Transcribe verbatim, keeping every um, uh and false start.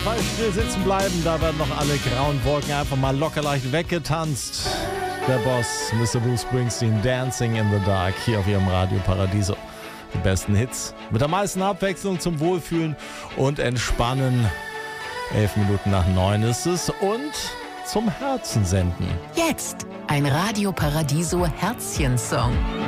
falsch still sitzen bleiben, da werden noch alle grauen Wolken einfach mal locker leicht weggetanzt. Der Boss, Mister Bruce Springsteen, Dancing in the Dark, hier auf ihrem Radio Paradiso. Die besten Hits mit der meisten Abwechslung zum Wohlfühlen und Entspannen. Elf Minuten nach neun ist es und zum Herzen senden. Jetzt ein Radio Paradiso Herzchen-Song.